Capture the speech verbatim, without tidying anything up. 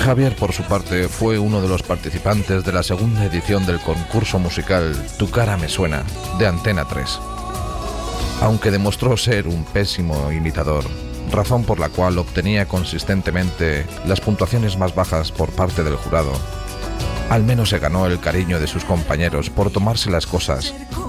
Javier, por su parte, fue uno de los participantes de la segunda edición del concurso musical Tu cara me suena, de Antena tres. Aunque demostró ser un pésimo imitador, razón por la cual obtenía consistentemente las puntuaciones más bajas por parte del jurado, al menos se ganó el cariño de sus compañeros por tomarse las cosas